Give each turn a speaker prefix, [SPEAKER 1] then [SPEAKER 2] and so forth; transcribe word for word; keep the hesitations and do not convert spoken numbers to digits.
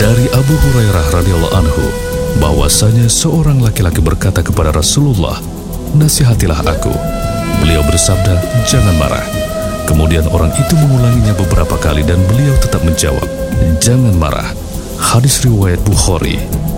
[SPEAKER 1] Dari Abu Hurairah radhiyallahu anhu bahwasanya seorang laki-laki berkata kepada Rasulullah, "Nasihatilah aku." Beliau bersabda, "Jangan marah." Kemudian orang itu mengulanginya beberapa kali dan beliau tetap menjawab, "Jangan marah." Hadis riwayat Bukhari.